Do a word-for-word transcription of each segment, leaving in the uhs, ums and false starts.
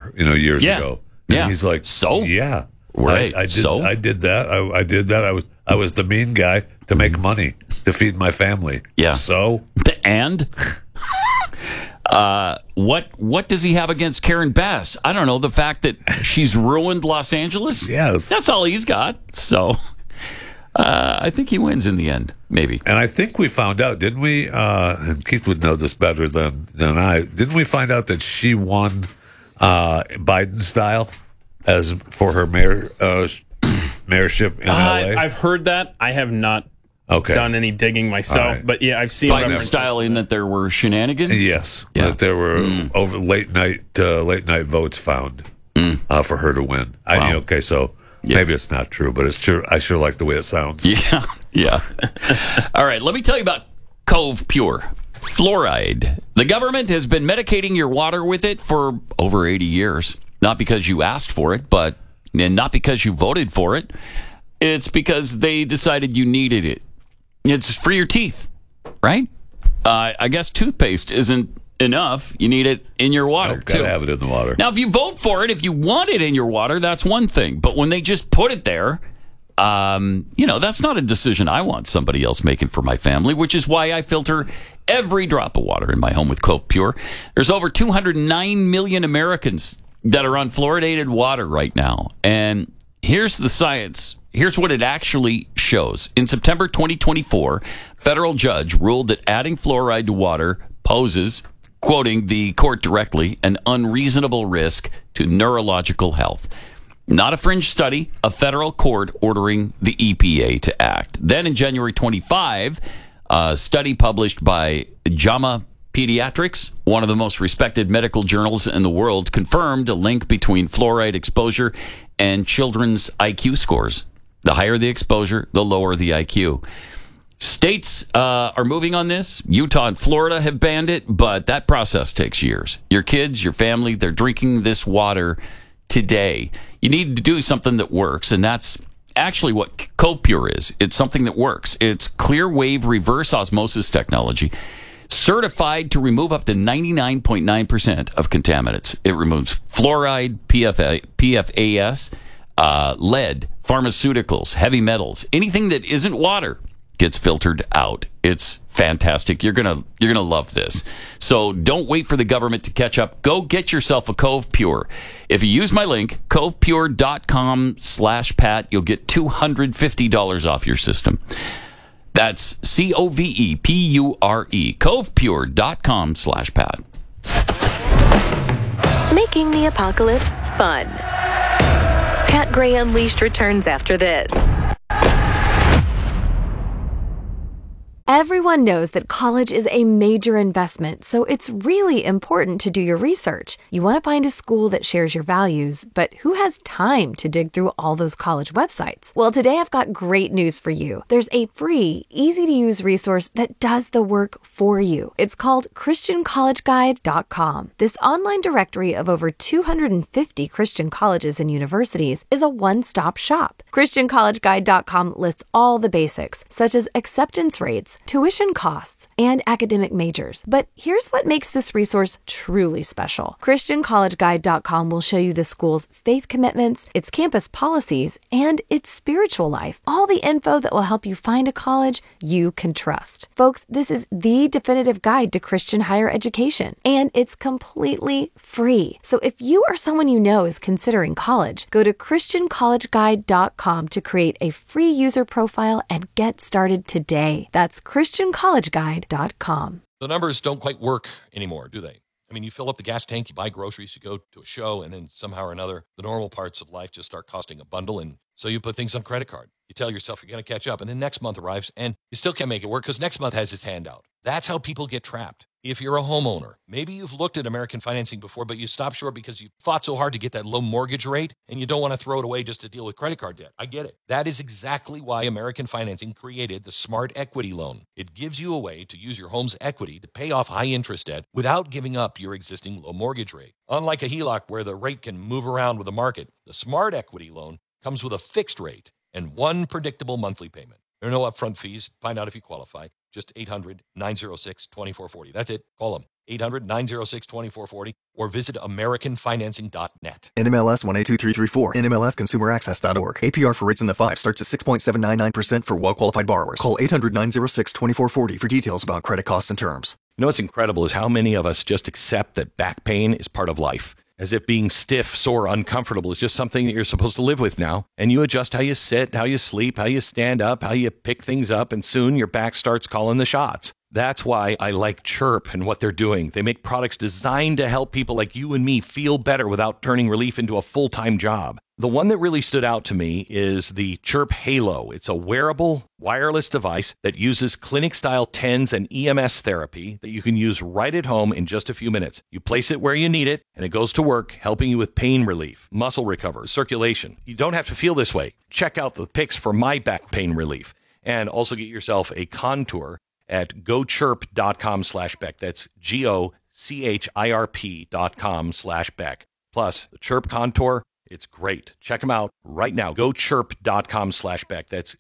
water, you know, years Yeah. ago. And Yeah. he's like, So? yeah, Right. I, I did. So? I did that. I, I did that. I was I was the mean guy to make money to feed my family. Yeah. So And uh, what what does he have against Karen Bass? I don't know. The fact that she's ruined Los Angeles? Yes. That's all he's got. So uh, I think he wins in the end, maybe. And I think we found out, didn't we? Uh, and Keith would know this better than, than I. Didn't we find out that she won uh, Biden style as for her mayor uh, mayorship in Uh, L A? I've heard that. I have not Okay. done any digging myself, All right. but yeah, I've seen Biden references style to in that. that there were shenanigans? Yes, Yeah. that there were Mm. over late night uh, late night votes found uh, for her to win. I Wow. okay, so Yeah. maybe it's not true, but it's true. I sure like the way it sounds. Yeah, yeah. All right, let me tell you about Cove Pure. Fluoride. The government has been medicating your water with it for over eighty years. Not because you asked for it, but and not because you voted for it. It's because they decided you needed it. It's for your teeth, right? Uh, I guess toothpaste isn't enough. You need it in your water, Nope, gotta too. have it in the water. Now, if you vote for it, if you want it in your water, that's one thing. But when they just put it there, um, you know, that's not a decision I want somebody else making for my family, which is why I filter every drop of water in my home with Cove Pure. There's over two hundred nine million Americans that are on fluoridated water right now. And here's the science. Here's what it actually shows. In September twenty twenty-four, federal judge ruled that adding fluoride to water poses, quoting the court directly, an unreasonable risk to neurological health. Not a fringe study, a federal court ordering the E P A to act. Then in January twenty-fifth, a study published by JAMA Pediatrics, one of the most respected medical journals in the world, confirmed a link between fluoride exposure and children's I Q scores. The higher the exposure, the lower the I Q. States uh, are moving on this. Utah and Florida have banned it, but that process takes years. Your kids, your family, they're drinking this water today. You need to do something that works, and that's actually what Cove Pure is. It's something that works. It's clear wave reverse osmosis technology, certified to remove up to ninety-nine point nine percent of contaminants. It removes fluoride, P F A, P F A S, uh, lead, pharmaceuticals, heavy metals, anything that isn't water gets filtered out. It's fantastic. You're gonna you're gonna love this. So don't wait for the government to catch up. Go get yourself a Cove Pure. If you use my link, covepure.com slash Pat, you'll get two hundred fifty dollars off your system. That's C O V E P U R E, covepure.com slash Pat. Making the apocalypse fun. Pat Gray Unleashed returns after this. Everyone knows that college is a major investment, so it's really important to do your research. You want to find a school that shares your values, but who has time to dig through all those college websites? Well, today I've got great news for you. There's a free, easy-to-use resource that does the work for you. It's called Christian College Guide dot com. This online directory of over two hundred fifty Christian colleges and universities is a one-stop shop. Christian College Guide dot com lists all the basics, such as acceptance rates, tuition costs, and academic majors. But here's what makes this resource truly special. Christian College Guide dot com will show you the school's faith commitments, its campus policies, and its spiritual life. All the info that will help you find a college you can trust. Folks, this is the definitive guide to Christian higher education, and it's completely free. So if you or someone you know is considering college, go to Christian College Guide dot com to create a free user profile and get started today. That's Christian College Guide dot com. The numbers don't quite work anymore, do they? I mean, you fill up the gas tank, you buy groceries, you go to a show, and then somehow or another, the normal parts of life just start costing a bundle, and so you put things on credit card. You tell yourself you're going to catch up, and then next month arrives, and you still can't make it work because next month has its hand out. That's how people get trapped. If you're a homeowner, maybe you've looked at American financing before, but you stopped short because you fought so hard to get that low mortgage rate, and you don't want to throw it away just to deal with credit card debt. I get it. That is exactly why American Financing created the Smart Equity Loan. It gives you a way to use your home's equity to pay off high-interest debt without giving up your existing low mortgage rate. Unlike a H E L O C where the rate can move around with the market, the Smart Equity Loan comes with a fixed rate and one predictable monthly payment. There are no upfront fees. Find out if you qualify. Just eight hundred, nine oh six, two four four oh. That's it. Call them. eight hundred, nine oh six, two four four oh or visit American Financing dot net. N M L S one eight two three three four. N M L S consumer access dot org. A P R for rates in the five starts at six point seven nine nine percent for well-qualified borrowers. Call eight hundred, nine oh six, two four four oh for details about credit costs and terms. You know what's incredible is how many of us just accept that back pain is part of life. As if being stiff, sore, uncomfortable is just something that you're supposed to live with now. And you adjust how you sit, how you sleep, how you stand up, how you pick things up, and soon your back starts calling the shots. That's why I like Chirp and what they're doing. They make products designed to help people like you and me feel better without turning relief into a full-time job. The one that really stood out to me is the Chirp Halo. It's a wearable, wireless device that uses clinic-style TENS and E M S therapy that you can use right at home in just a few minutes. You place it where you need it, and it goes to work, helping you with pain relief, muscle recovery, circulation. You don't have to feel this way. Check out the pics for my back pain relief, and also get yourself a Contour at gochirp.com slash Beck. That's G-O-C-H-I-R-P dot com slash Beck. Plus, the Chirp Contour, it's great. Check them out right now. gochirp.com slash Beck. That's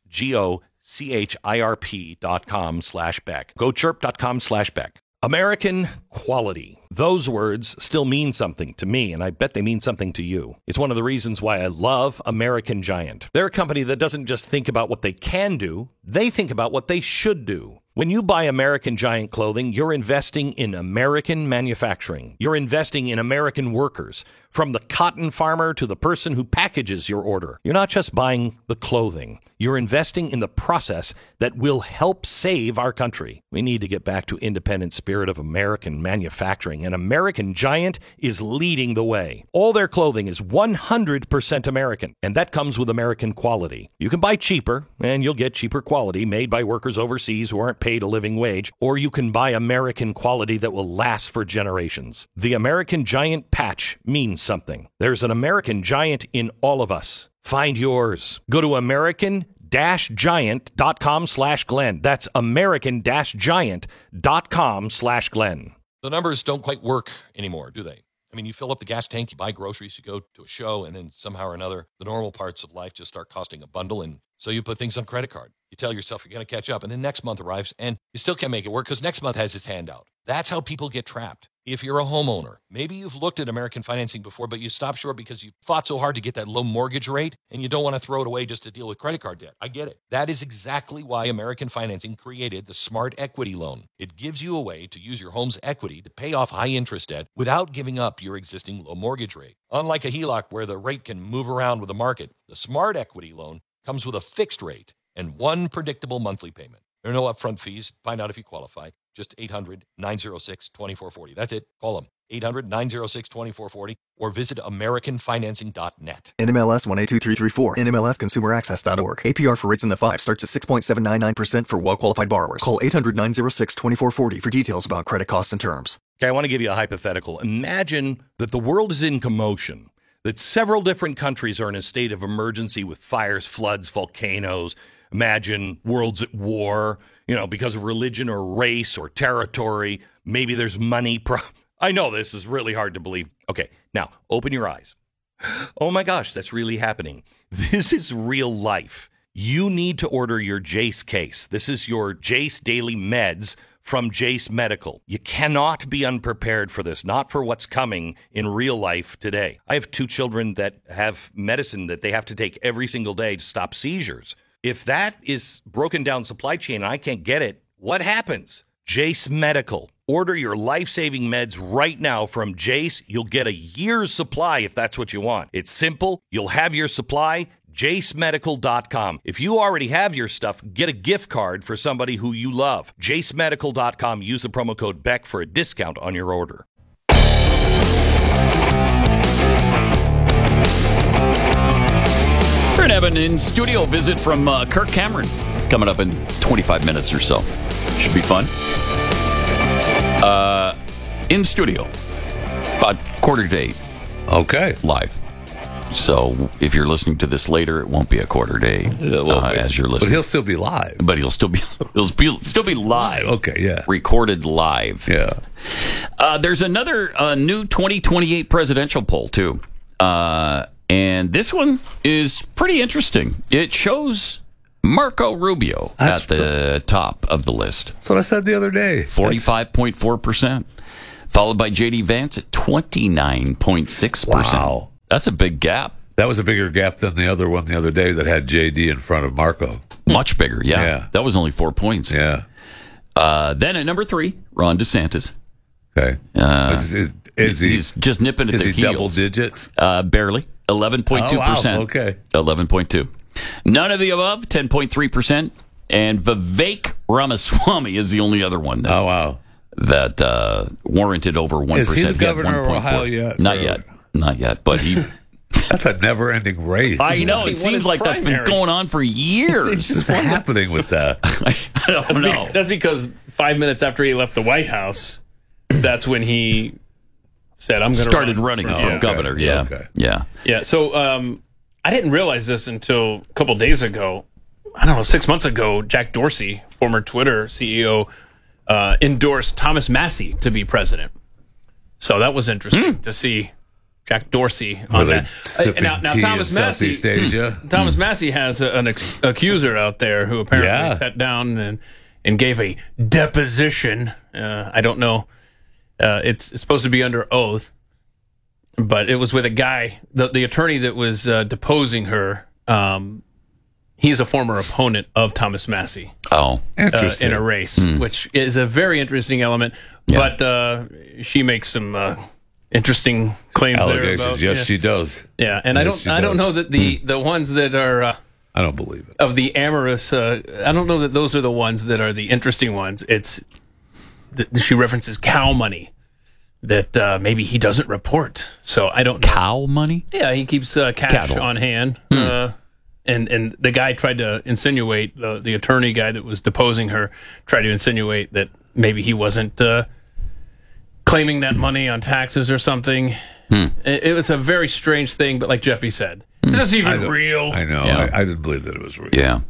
G-O-C-H-I-R-P dot com slash Beck. gochirp.com slash Beck. American quality. Those words still mean something to me, and I bet they mean something to you. It's one of the reasons why I love American Giant. They're a company that doesn't just think about what they can do, they think about what they should do. When you buy American Giant clothing, you're investing in American manufacturing. You're investing in American workers, from the cotton farmer to the person who packages your order. You're not just buying the clothing. You're investing in the process that will help save our country. We need to get back to independent spirit of American manufacturing, and American Giant is leading the way. All their clothing is one hundred percent American, and that comes with American quality. You can buy cheaper, and you'll get cheaper quality made by workers overseas who aren't paid a living wage, or you can buy American quality that will last for generations. The American Giant patch means something. There's an American Giant in all of us. Find yours. Go to American Giant dot com slash Glenn. That's American Giant dot com slash Glenn. The numbers don't quite work anymore, do they? I mean, you fill up the gas tank, you buy groceries, you go to a show, and then somehow or another, the normal parts of life just start costing a bundle, and so you put things on credit card. You tell yourself you're going to catch up, and then next month arrives, and you still can't make it work because next month has its hand out. That's how people get trapped. If you're a homeowner, maybe you've looked at American Financing before, but you stopped short because you fought so hard to get that low mortgage rate, and you don't want to throw it away just to deal with credit card debt. I get it. That is exactly why American Financing created the Smart Equity Loan. It gives you a way to use your home's equity to pay off high-interest debt without giving up your existing low mortgage rate. Unlike a H E L O C where the rate can move around with the market, the Smart Equity Loan comes with a fixed rate and one predictable monthly payment. There are no upfront fees. Find out if you qualify. Just eight hundred, nine oh six, two four four oh. That's it. Call them. eight hundred, nine oh six, two four four oh or visit American Financing dot net. N M L S one eight two three three four. N M L S consumer access dot org. A P R for rates in the five starts at six point seven nine nine percent for well-qualified borrowers. Call eight hundred, nine oh six, two four four oh for details about credit costs and terms. Okay, I want to give you a hypothetical. Imagine that the world is in commotion, that several different countries are in a state of emergency with fires, floods, volcanoes. Imagine world's at war, you know, because of religion or race or territory. Maybe there's money. Pro- I know this is really hard to believe. Okay, now open your eyes. Oh my gosh, that's really happening. This is real life. You need to order your Jace case. This is your Jace Daily Meds from Jace Medical. You cannot be unprepared for this, not for what's coming in real life today. I have two children that have medicine that they have to take every single day to stop seizures. If that is broken down supply chain and I can't get it, what happens? Jace Medical. Order your life-saving meds right now from Jace. You'll get a year's supply if that's what you want. It's simple. You'll have your supply. Jace Medical dot com. If you already have your stuff, get a gift card for somebody who you love. Jace Medical dot com. Use the promo code Beck for a discount on your order. We're going to have an in-studio visit from uh, Kirk Cameron coming up in twenty-five minutes or so. Should be fun. Uh, in studio, about quarter to eight. Okay. Live. So if you're listening to this later, it won't be a quarter day uh, as you're listening. But he'll still be live. But he'll still be he'll be, still be live. Okay, yeah. Recorded live. Yeah. Uh, there's another uh, new twenty twenty-eight presidential poll, too. Uh, and this one is pretty interesting. It shows Marco Rubio That's at the top of the list. That's what I said the other day. forty-five point four percent. Followed by J D Vance at twenty-nine point six percent. Wow. That's a big gap. That was a bigger gap than the other one the other day that had J D in front of Marco. Much bigger, yeah. Yeah. That was only four points. Yeah. Uh, then at number three, Ron DeSantis. Okay. Uh, is, is, is he, He's just nipping at is the he heels. double digits? Uh, barely. eleven point two percent. Oh, wow. Okay. eleven point two. None of the above, ten point three percent. And Vivek Ramaswamy is the only other one that, Oh, wow. that uh, warranted over one percent. Is he the had governor of one point four. Ohio yet? Not Or- yet. Not yet. But he... That's a never-ending race. I know. He It won seems his like that's been primary. going on for years. What's happening with that? I don't know. That's because five minutes after he left the White House, that's when he said, "I'm going to Started running for Yeah. governor. Yeah. Okay. Yeah. Yeah. So um, I didn't realize this until a couple days ago. I don't know, six months ago, Jack Dorsey, former Twitter C E O, uh, endorsed Thomas Massey to be president. So that was interesting Hmm. to see Jack Dorsey Were on they that. Uh, sipping now, now tea Thomas in Massey, Southeast Asia? Thomas Massey has a, an ex- accuser out there who apparently Yeah. sat down and, and gave a deposition. Uh, I don't know. Uh, it's, it's supposed to be under oath, but it was with a guy, the, the attorney that was uh, deposing her. Um, he's a former opponent of Thomas Massey Oh. uh, Interesting. in a race, which is a very interesting element. Yeah. But uh, she makes some uh, interesting claims there Allegations. about, yes, yeah. she does. Yeah, and I Yes, don't, she I don't does. know that the the ones that are uh, I don't believe it. of the amorous. Uh, I don't know that those are the ones that are the interesting ones. It's th- she references cow money that uh, maybe he doesn't report. So I don't know. Cow money? Yeah, he keeps uh, cash Cattle. on hand. Uh, and and the guy tried to insinuate the the attorney guy that was deposing her tried to insinuate that maybe he wasn't uh, claiming that money on taxes or something. It, it was a very strange thing, but like Jeffy said, is this I even don't- real? I know. Yeah. I, I didn't believe that it was real. Yeah.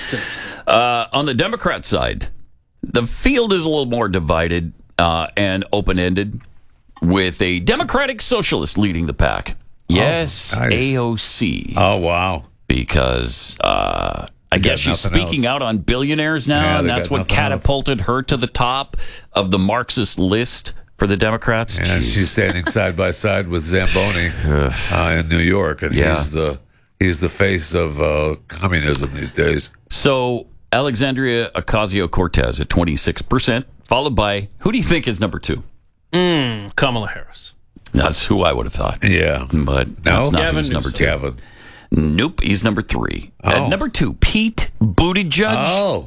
Uh, on the Democrat side, the field is a little more divided uh, and open-ended, with a Democratic Socialist leading the pack. Yes, nice. A O C. Oh, wow. Because uh, I got guess she's nothing speaking else. out on billionaires now, Yeah, and they that's got what nothing else. catapulted her to the top of the Marxist list for the Democrats. And Jeez. she's standing side by side with Zamboni uh, in New York, and Yeah. he's the he's the face of uh, communism these days. So Alexandria Ocasio-Cortez at twenty-six percent, followed by, who do you think is number two? Kamala Harris. That's who I would have thought. Yeah. But No? that's not Gavin who's number Newsom. two. Gavin. Nope, he's number three. Oh. At number two, Pete Buttigieg. Oh.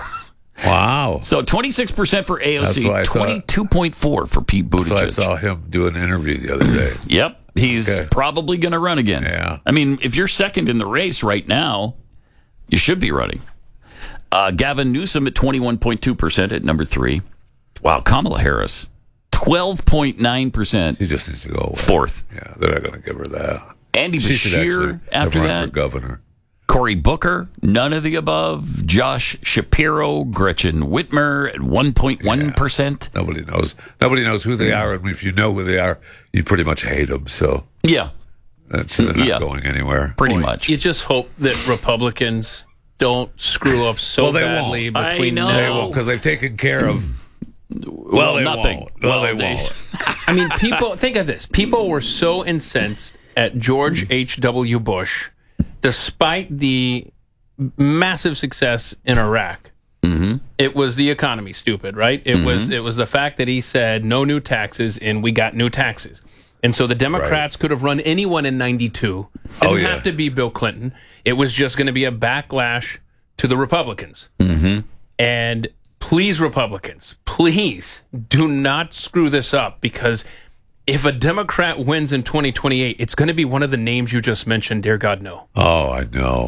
Wow. So twenty-six percent for A O That's C, why I saw- twenty-two point four for Pete Buttigieg. So I saw him do an interview the other day. Yep, he's Okay. probably going to run again. Yeah. I mean, if you're second in the race right now, you should be running. Uh, Gavin Newsom at twenty-one point two percent at number three. Wow, Kamala Harris, twelve point nine percent, He just needs to go away. fourth. Yeah, they're not going to give her that. Andy She should actually Beshear have after run that. for governor. Cory Booker, none of the above. Josh Shapiro, Gretchen Whitmer at one point one percent. Nobody knows. Nobody knows who they are, and if you know who they are, you pretty much hate them. So Yeah, that's they're not Yeah. going anywhere. pretty Boy, much. You just hope that Republicans don't screw up so Well, they badly won't. between I know. now. They won't because they've taken care of. Well, they nothing. won't. Well, Well, they, they- won't. I mean, people think of this. People were so incensed at George H W. Bush, despite the massive success in Iraq. Mm-hmm. It was the economy, stupid, right? It Mm-hmm. was it was the fact that he said no new taxes, and we got new taxes. And so the Democrats could have run anyone in ninety-two. Didn't Oh, yeah. have to be Bill Clinton. It was just going to be a backlash to the Republicans. Mm-hmm. And please, Republicans, please do not screw this up, because if a Democrat wins in twenty twenty-eight, it's going to be one of the names you just mentioned, dear God, no. Oh, I know.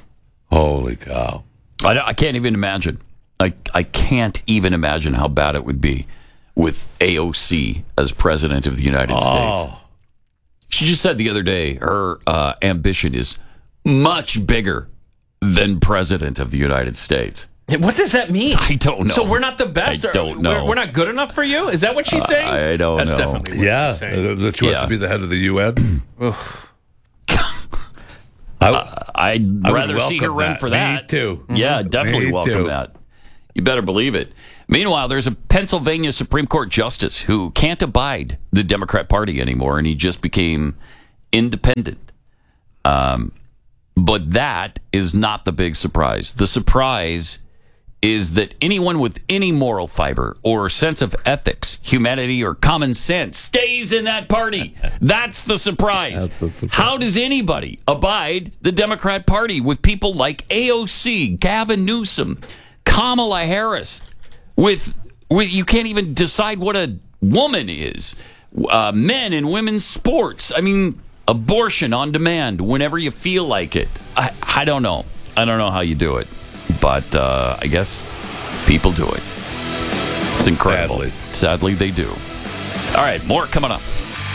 Holy cow! I, I can't even imagine. I, I can't even imagine how bad it would be with A O C as president of the United States. Oh, She just said the other day her uh, ambition is much bigger than president of the United States. What does that mean? I don't know. So we're not the best? I don't Or know. We're, we're not good enough for you? Is that what she's saying? I don't That's know. definitely what yeah. she's saying. Uh, That she wants Yeah. to be the head of the U N. I, I'd I would rather see her welcome run that. for Me that. too. Yeah, definitely Me welcome too. that. You better believe it. Meanwhile, there's a Pennsylvania Supreme Court justice who can't abide the Democrat Party anymore, and he just became independent. Um, but that is not the big surprise. The surprise is that anyone with any moral fiber or sense of ethics, humanity, or common sense stays in that party. That's the surprise. That's the surprise. How does anybody abide the Democrat Party with people like A O C, Gavin Newsom, Kamala Harris? With, with you can't even decide what a woman is. Uh, men and women's sports. I mean, abortion on demand whenever you feel like it. I, I don't know. I don't know how you do it. But uh, I guess people do it. It's incredible. Sadly. Sadly, they do. All right, more coming up.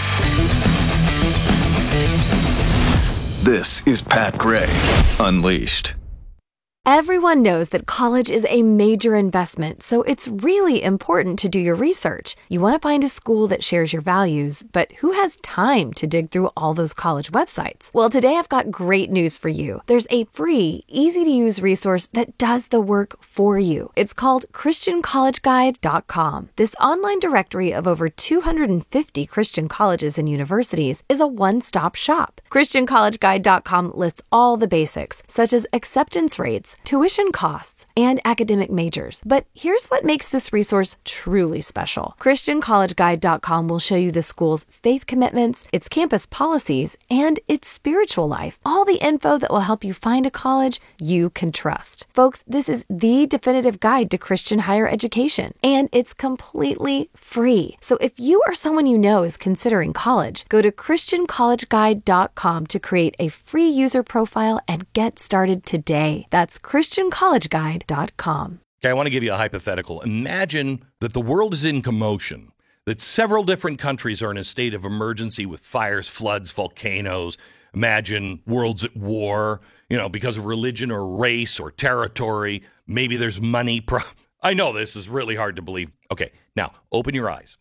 This is Pat Gray Unleashed. Everyone knows that college is a major investment, so it's really important to do your research. You want to find a school that shares your values, but who has time to dig through all those college websites? Well, today I've got great news for you. There's a free, easy-to-use resource that does the work for you. It's called Christian College Guide dot com. This online directory of over two hundred fifty Christian colleges and universities is a one-stop shop. Christian College Guide dot com lists all the basics, such as acceptance rates, tuition costs, and academic majors. But here's what makes this resource truly special. Christian College Guide dot com will show you the school's faith commitments, its campus policies, and its spiritual life. All the info that will help you find a college you can trust. Folks, this is the definitive guide to Christian higher education, and it's completely free. So if you or someone you know is considering college, go to Christian College Guide dot com to create a free user profile and get started today. That's Christian College Guide dot com. Okay, I want to give you a hypothetical. Imagine that the world is in commotion, that several different countries are in a state of emergency with fires, floods, volcanoes. Imagine world's at war, you know, because of religion or race or territory. Maybe there's money. Pro- I know this is really hard to believe. Okay, now open your eyes.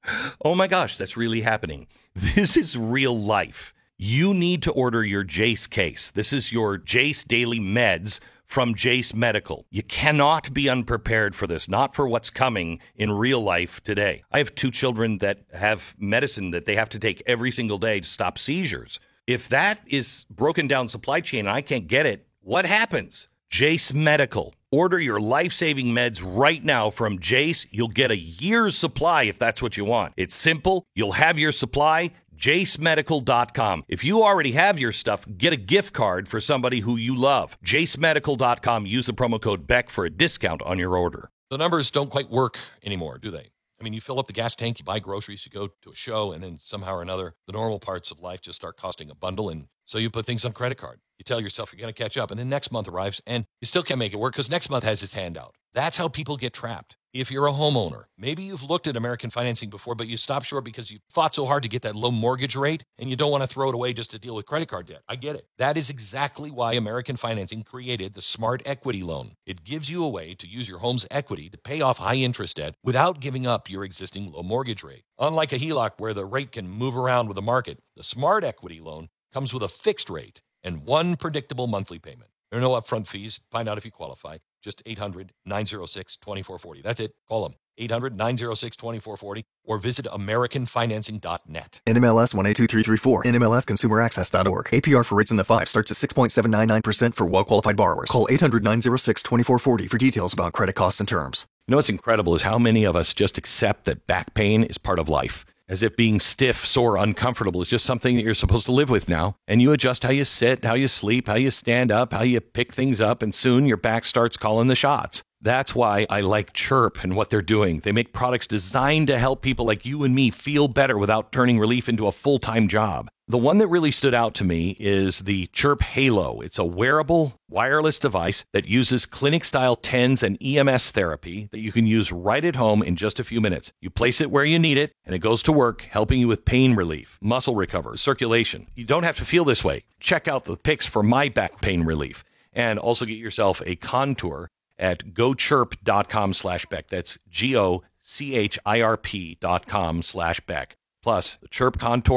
Oh my gosh, that's really happening. This is real life. You need to order your Jace case. This is your Jace Daily Meds from Jace Medical. You cannot be unprepared for this, not for what's coming in real life today. I have two children that have medicine that they have to take every single day to stop seizures. If that is broken down supply chain and I can't get it, what happens? Jace Medical. Order your life-saving meds right now from Jace. You'll get a year's supply if that's what you want. It's simple. You'll have your supply. Jace Medical dot com. If you already have your stuff, get a gift card for somebody who you love. Jace Medical dot com. Use the promo code Beck for a discount on your order. The numbers don't quite work anymore, do they? I mean, you fill up the gas tank, you buy groceries, you go to a show, and then somehow or another, the normal parts of life just start costing a bundle, and so you put things on credit card. You tell yourself you're going to catch up, and then next month arrives, and you still can't make it work because next month has its hand out. That's how people get trapped. If you're a homeowner, maybe you've looked at American financing before, but you stopped short because you fought so hard to get that low mortgage rate, and you don't want to throw it away just to deal with credit card debt. I get it. That is exactly why American Financing created the Smart Equity Loan. It gives you a way to use your home's equity to pay off high-interest debt without giving up your existing low mortgage rate. Unlike a H E L O C where the rate can move around with the market, the Smart Equity Loan comes with a fixed rate and one predictable monthly payment. There are no upfront fees. Find out if you qualify. Just eight hundred, nine oh six, two four four oh. That's it. Call them. eight hundred, nine oh six, two four four oh or visit American Financing dot net. N M L S one eight two three three four. N M L S consumer access dot org. A P R for rates in the five starts at six point seven nine nine percent for well-qualified borrowers. Call eight hundred, nine oh six, two four four oh for details about credit costs and terms. You know what's incredible is how many of us just accept that back pain is part of life. As if being stiff, sore, uncomfortable is just something that you're supposed to live with now. And you adjust how you sit, how you sleep, how you stand up, how you pick things up, and soon your back starts calling the shots. That's why I like Chirp and what they're doing. They make products designed to help people like you and me feel better without turning relief into a full-time job. The one that really stood out to me is the Chirp Halo. It's a wearable, wireless device that uses clinic-style TENS and E M S therapy that you can use right at home in just a few minutes. You place it where you need it, and it goes to work, helping you with pain relief, muscle recovery, circulation. You don't have to feel this way. Check out the pics for my back pain relief, and also get yourself a Contour at gochirp.com slash Beck. That's G O C H I R P dot com slash Beck. Plus, the Chirp Contour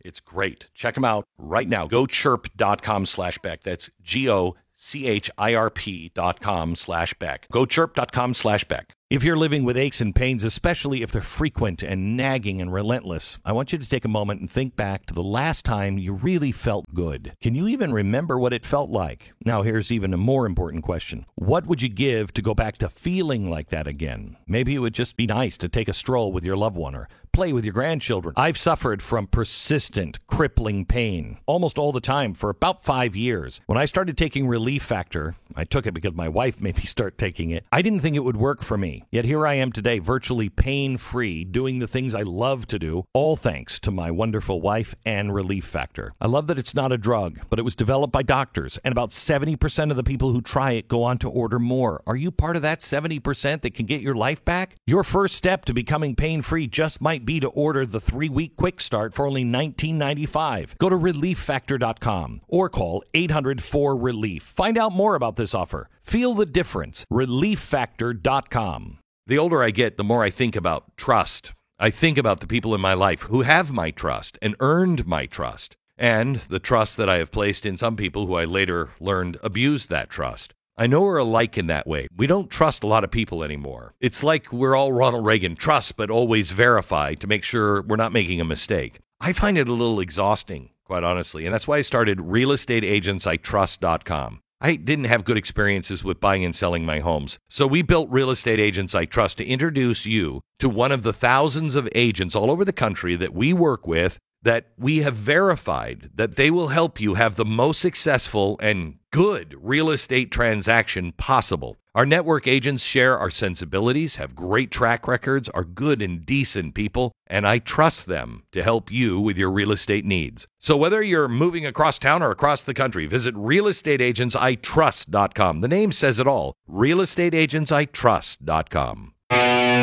It's great. Check them out right now. GoChirp.com slash Beck. That's G O C H I R P dot com slash Beck. GoChirp.com slash Beck. If you're living with aches and pains, especially if they're frequent and nagging and relentless, I want you to take a moment and think back to the last time you really felt good. Can you even remember what it felt like? Now, here's even a more important question. What would you give to go back to feeling like that again? Maybe it would just be nice to take a stroll with your loved one or play with your grandchildren. I've suffered from persistent, crippling pain almost all the time for about five years. When I started taking Relief Factor, I took it because my wife made me start taking it. I didn't think it would work for me. Yet here I am today, virtually pain-free, doing the things I love to do, all thanks to my wonderful wife and Relief Factor. I love that it's not a drug, but it was developed by doctors, and about seventy percent of the people who try it go on to order more. Are you part of that seventy percent that can get your life back? Your first step to becoming pain-free just might be to order the three-week quick start for only nineteen ninety-five. Go to relief factor dot com or call eight hundred four relief. Find out more about this offer. Feel the difference. relief factor dot com. The older I get, the more I think about trust. I think about the people in my life who have my trust and earned my trust, and the trust that I have placed in some people who I later learned abused that trust. I know we're alike in that way. We don't trust a lot of people anymore. It's like we're all Ronald Reagan, trust but always verify to make sure we're not making a mistake. I find it a little exhausting, quite honestly, and that's why I started real estate agents I trust dot com. I didn't have good experiences with buying and selling my homes, so we built Real Estate Agents I Trust to introduce you to one of the thousands of agents all over the country that we work with that we have verified that they will help you have the most successful and good real estate transaction possible. Our network agents share our sensibilities, have great track records, are good and decent people, and I trust them to help you with your real estate needs. So whether you're moving across town or across the country, visit real estate agents I trust dot com. The name says it all, real estate agents I trust dot com.